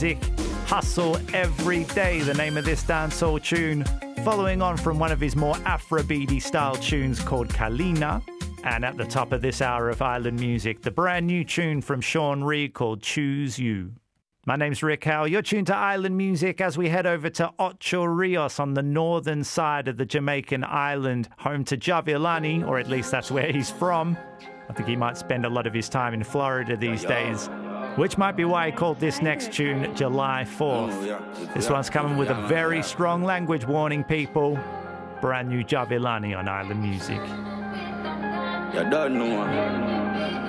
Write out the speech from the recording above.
Hustle Every Day, the name of this dancehall tune, following on from one of his more Afrobeaty style tunes called Kalina. And at the top of this hour of Island Music, the brand new tune from Sean Reid called Choose You. My name's Rick Howell. You're tuned to Island Music as we head over to Ocho Rios on the northern side of the Jamaican island, home to Jahvillani, or at least that's where he's from. I think he might spend a lot of his time in Florida these days, which might be why he called this next tune July 4th. This one's coming with a very strong language warning, people. Brand new Jahvillani on Island Music. You don't know.